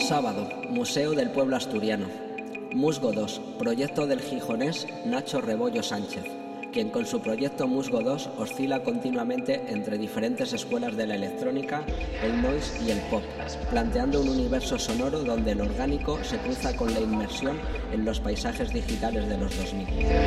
Sábado, Museo del Pueblo Asturiano. Musgo 2, proyecto del gijonés Nacho Rebollo Sánchez, quien con su proyecto Musgo 2 oscila continuamente entre diferentes escuelas de la electrónica, el noise y el pop, planteando un universo sonoro donde el orgánico se cruza con la inmersión en los paisajes digitales de los 2000.